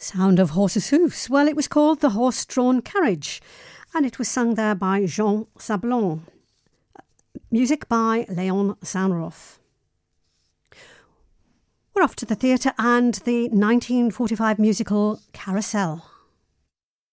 Sound of horses' hoofs. Well, it was called The Horse-Drawn Carriage, and it was sung there by Jean Sablon. Music by Leon Sanroff. We're off to the theatre and the 1945 musical Carousel.